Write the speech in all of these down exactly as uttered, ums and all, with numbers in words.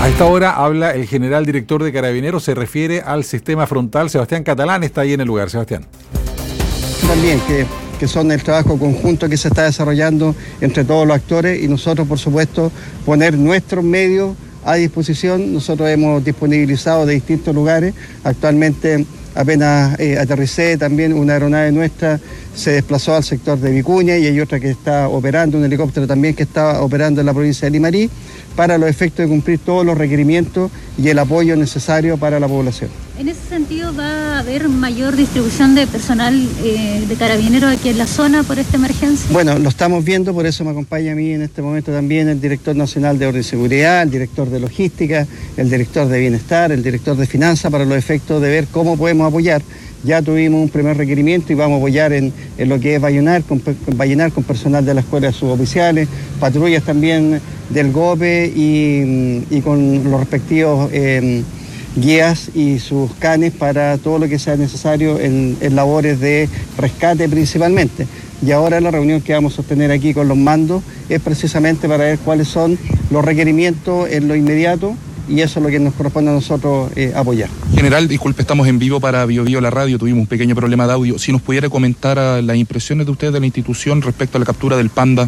A esta hora habla el general director de Carabineros, se refiere al sistema frontal. Sebastián Catalán está ahí en el lugar. Sebastián. También que, que son el trabajo conjunto que se está desarrollando entre todos los actores y nosotros, por supuesto, poner nuestros medios a disposición. Nosotros hemos disponibilizado de distintos lugares. Actualmente apenas eh, aterricé también una aeronave nuestra, se desplazó al sector de Vicuña y hay otra que está operando, un helicóptero también que está operando en la provincia de Limarí, para los efectos de cumplir todos los requerimientos y el apoyo necesario para la población. En ese sentido, ¿va a haber mayor distribución de personal eh, de Carabineros aquí en la zona por esta emergencia? Bueno, lo estamos viendo, por eso me acompaña a mí en este momento también el director nacional de Orden y Seguridad, el director de Logística, el director de Bienestar, el director de Finanzas, para los efectos de ver cómo podemos apoyar. Ya tuvimos un primer requerimiento y vamos a apoyar en, en lo que es Vallenar con, Vallenar, con personal de la Escuela de Suboficiales, patrullas también del GOPE y, y con los respectivos eh, guías y sus canes para todo lo que sea necesario en, en labores de rescate principalmente. Y ahora la reunión que vamos a sostener aquí con los mandos es precisamente para ver cuáles son los requerimientos en lo inmediato, y eso es lo que nos corresponde a nosotros eh, apoyar. General, disculpe, estamos en vivo para Bio Bio, la radio, tuvimos un pequeño problema de audio. Si nos pudiera comentar uh, las impresiones de ustedes de la institución respecto a la captura del panda.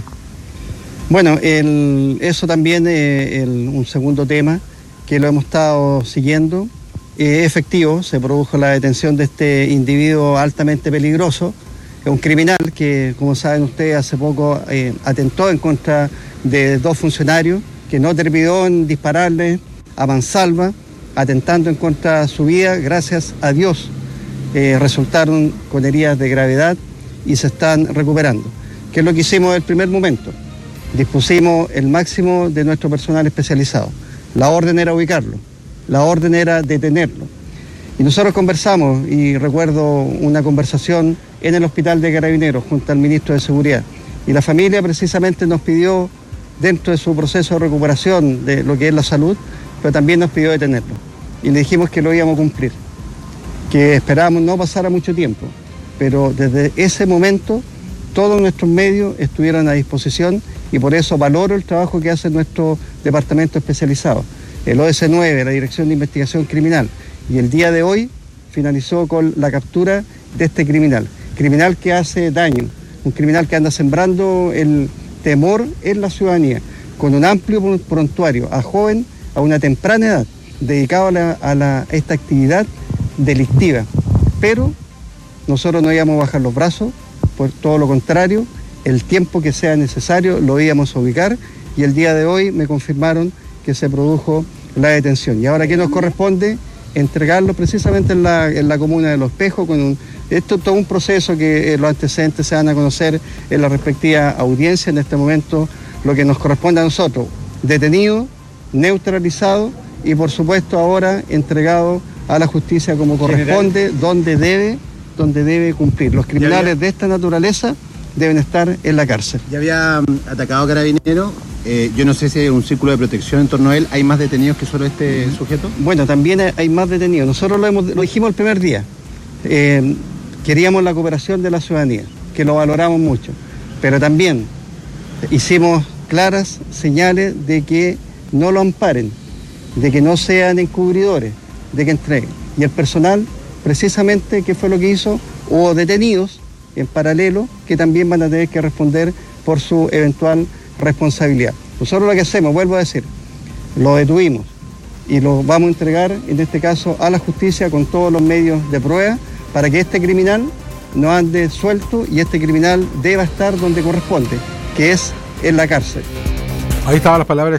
Bueno, el, eso también es el, un segundo tema que lo hemos estado siguiendo. Eh, efectivo, se produjo la detención de este individuo altamente peligroso, es un criminal que, como saben ustedes, hace poco eh, atentó en contra de dos funcionarios, que no terminó en dispararle a mansalva, atentando en contra de su vida. Gracias a Dios eh, resultaron con heridas de gravedad y se están recuperando. ¿Qué es lo que hicimos en el primer momento? Dispusimos el máximo de nuestro personal especializado. La orden era ubicarlo, la orden era detenerlo. Y nosotros conversamos, y recuerdo una conversación en el hospital de Carabineros junto al ministro de Seguridad. Y la familia precisamente nos pidió, dentro de su proceso de recuperación de lo que es la salud, pero también nos pidió detenerlo. Y le dijimos que lo íbamos a cumplir, que esperábamos no pasara mucho tiempo, pero desde ese momento todos nuestros medios estuvieron a disposición y por eso valoro el trabajo que hace nuestro departamento especializado. El O S nueve, la Dirección de Investigación Criminal, y el día de hoy finalizó con la captura de este criminal, criminal que hace daño, un criminal que anda sembrando el temor en la ciudadanía, con un amplio prontuario a joven a una temprana edad, dedicado a, la, a, la, a esta actividad delictiva. Pero nosotros no íbamos a bajar los brazos, por todo lo contrario, el tiempo que sea necesario lo íbamos a ubicar, y el día de hoy me confirmaron que se produjo la detención. Y ahora, ¿qué nos corresponde? Entregarlo precisamente en la, en la comuna de Los Espejos, con un, esto es todo un proceso que eh, los antecedentes se van a conocer en la respectiva audiencia. En este momento lo que nos corresponde a nosotros, detenido, neutralizado y por supuesto ahora entregado a la justicia como corresponde, General, donde debe, donde debe cumplir. Los criminales había, de esta naturaleza deben estar en la cárcel. Ya había Atacado a Carabineros. Eh, yo no sé si hay un círculo de protección en torno a él. ¿Hay más detenidos que solo este uh-huh. sujeto? Bueno, también hay más detenidos. Nosotros lo, hemos, lo dijimos el primer día. Eh, queríamos la cooperación de la ciudadanía, que lo valoramos mucho. Pero también hicimos claras señales de que no lo amparen, de que no sean encubridores, de que entreguen. Y el personal, precisamente, ¿qué fue lo que hizo? Hubo detenidos en paralelo que también van a tener que responder por su eventual responsabilidad. Nosotros lo que hacemos, vuelvo a decir, lo detuvimos y lo vamos a entregar, en este caso, a la justicia con todos los medios de prueba para que este criminal no ande suelto y este criminal deba estar donde corresponde, que es en la cárcel. Ahí estaban las palabras